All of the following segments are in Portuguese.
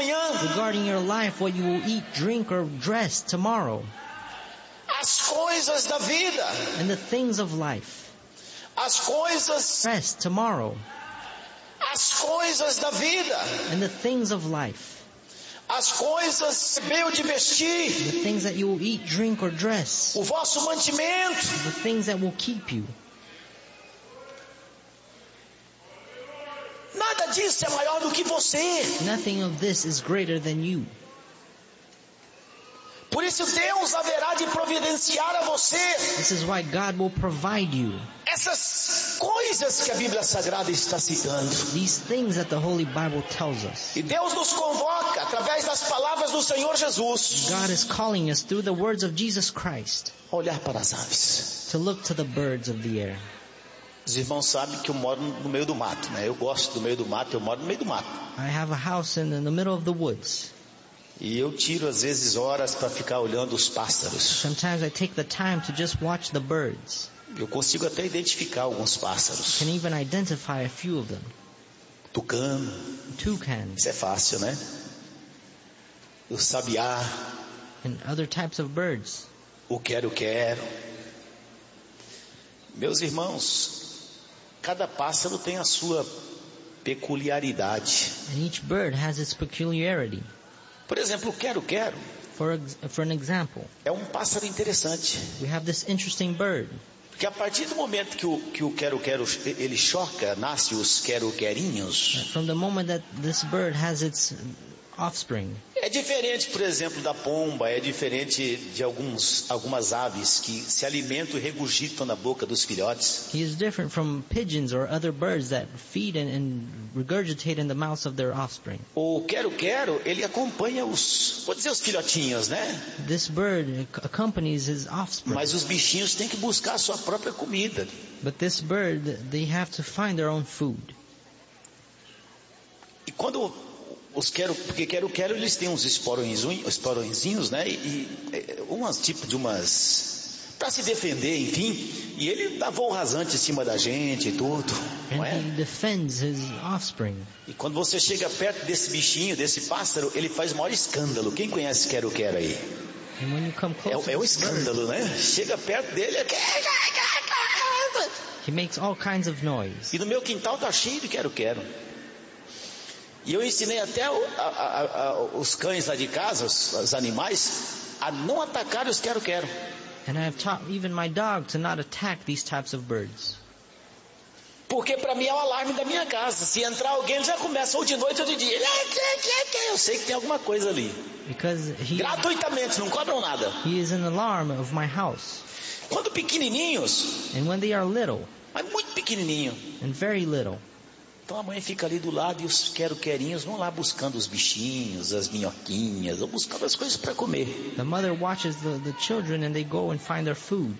amanhã. Regarding your life, what you will eat, drink, or dress tomorrow. As coisas da vida. And the things of life. As coisas. Dress tomorrow. As coisas da vida. And the things of life. As coisas meio de vestir. The things that you will eat, drink, or dress. O vosso mantimento. The things that will keep you. Nada disso é maior do que você. Nothing of this is greater than you. Por isso Deus haverá de providenciar a você. This is why God will provide you. Essas coisas que a Bíblia Sagrada está citando. These things that the Holy Bible tells us. E Deus nos convoca através das palavras do Senhor Jesus. God is calling us through the words of Jesus Christ. Olhar para as aves. To look to the birds of the air. Os irmãos sabem que eu moro no meio do mato, né? Eu gosto do meio do mato, eu moro no meio do mato. I have a house in the middle of the woods. E eu tiro às vezes horas para ficar olhando os pássaros. Sometimes I take the time to just watch the birds. Eu consigo até identificar alguns pássaros. Can even identify a few of them. Tucano. Toucan. Isso é fácil, né? O sabiá. And other types of birds. O quero-quero. Meus irmãos, cada pássaro tem a sua peculiaridade. And each bird has its peculiarity. Por exemplo, o quero-quero. For an example. É um pássaro interessante. We have this interesting bird. Porque a partir do momento que o quero-quero ele choca, nasce os quero-querinhos. From the moment that this bird has its offspring. É diferente, por exemplo, da pomba, é diferente de algumas aves que se alimentam e regurgitam na boca dos filhotes. He is different from pigeons or other birds that feed and regurgitate in the mouths of their offspring. O quero-quero, ele acompanha os filhotinhos, né? This bird accompanies his offspring. Mas os bichinhos têm que buscar a sua própria comida. But this bird, they have to find their own food. E quando porque quero-quero eles têm uns esporõezinhos, né? E para se defender, enfim. E ele dá voo rasante em cima da gente e tudo. And he defends his offspring. E quando você chega perto desse bichinho, desse pássaro, ele faz o maior escândalo. Quem conhece quero-quero aí? And when you come close, é um escândalo, né? Chega perto dele, he makes all kinds of noise. E no meu quintal tá cheio de quero-quero. E eu ensinei até os cães lá de casa, os animais, a não atacar os quero-quero. And I have taught even my dog to not attack these types of birds. Porque para mim é o alarme da minha casa. Se entrar alguém, ele já começa ou de noite ou de dia. Eu sei que tem alguma coisa ali. Because gratuitamente, não cobram nada. He is an alarm of my house. Quando pequenininhos, and when they are little, mas muito pequenininho, and very little, então a mãe fica ali do lado e os quero-querinhos vão lá buscando os bichinhos, as minhoquinhas, ou buscando as coisas para comer. The mother watches the children and they go and find their food.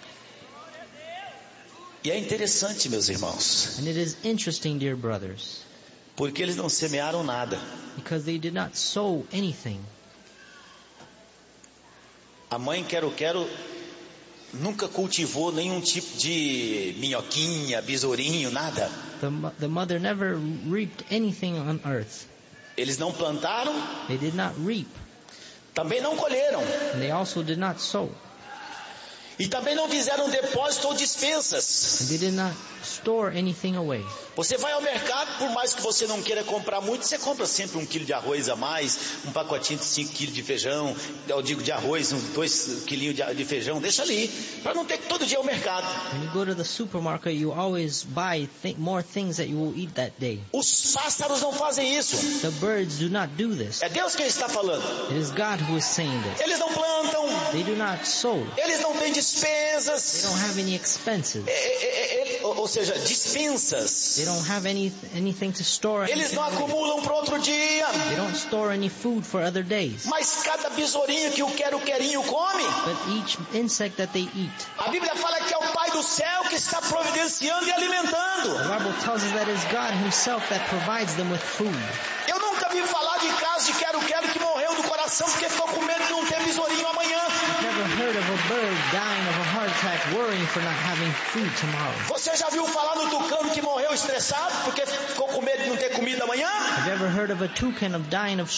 E é interessante, meus irmãos. And it is interesting, dear brothers. Porque eles não semearam nada. Because they did not sow anything. A mãe quero-quero nunca cultivou nenhum tipo de minhoquinha, besourinho, nada. The mother never reaped anything on earth. Eles não plantaram. They did not reap. Também não colheram. And they also did not sow. E também não fizeram depósito ou dispensas. And they did not store anything away. Você vai ao mercado, por mais que você não queira comprar muito, você compra sempre 1 quilo de arroz a mais, um pacotinho de 5 quilos de feijão, eu digo de arroz, 2 quilinhos de feijão, deixa ali, para não ter que todo dia ao mercado. When you go to the supermarket, you always buy more things that you will eat that day. Os pássaros não fazem isso. The birds do not do this. É Deus quem está falando. It is God who is saying this. Eles não plantam. They do not sow. Eles não têm despesas. They don't have any expenses. Ou seja, dispensas. They don't have anything to store. Eles não acumulam para outro dia. They don't store any food for other days. Mas cada besourinho que o quero-querinho come. But each insect that they eat. A Bíblia fala que é o Pai do céu que está providenciando e alimentando. The Bible tells us that it is God Himself that provides them with food. Eu nunca vi falar de casos de quero-quero que morreu do coração porque ficou com medo de não ter besourinho amanhã. I've never heard of a bird dying of a heart attack worrying for not having food tomorrow. Você já viu falar no tucano que morreu estressado porque ficou com medo de não ter comida amanhã? Have you ever heard of a toucan dying of